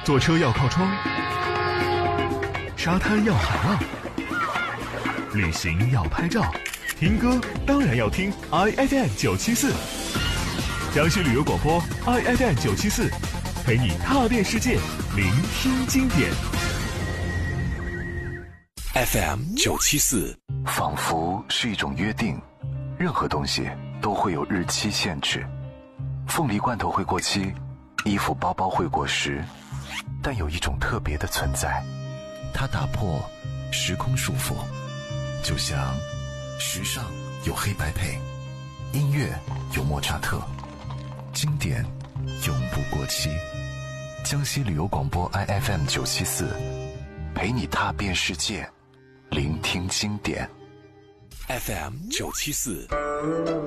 坐车要靠窗，沙滩要海浪，旅行要拍照，听歌当然要听 IFM 974，江西旅游广播 IFM 974，陪你踏遍世界，聆听经典。 FM 974， 仿佛是一种约定，任何东西都会有日期限制。凤梨罐头会过期，衣服包包会过时，但有一种特别的存在，它打破时空束缚，就像时尚有黑白配，音乐有莫扎特，经典永不过期。江西旅游广播 IFM 974，陪你踏遍世界，聆听经典。 FM 974。